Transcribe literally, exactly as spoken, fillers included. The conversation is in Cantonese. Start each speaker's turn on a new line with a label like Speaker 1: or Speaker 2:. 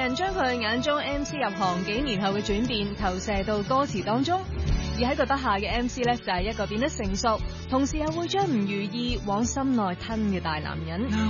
Speaker 1: 人將佢眼中 M C 入行幾年後嘅轉變投射到歌詞當中，而喺佢筆下嘅 M C 呢，就係一個變得成熟，同時又會將唔如意往心內吞嘅大男人。